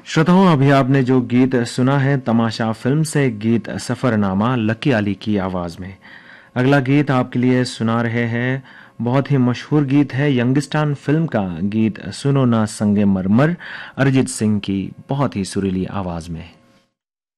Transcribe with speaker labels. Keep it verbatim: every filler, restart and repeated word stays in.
Speaker 1: श्रोताओं, अभी आपने जो गीत सुना है तमाशा फिल्म से गीत सफरनामा लकी अली की आवाज में। अगला गीत आपके लिए सुना रहे हैं। बहुत ही मशहूर गीत है, यंगिस्तान फिल्म का गीत सुनो ना संगे मरमर, अरिजीत सिंह की बहुत ही सुरीली आवाज में।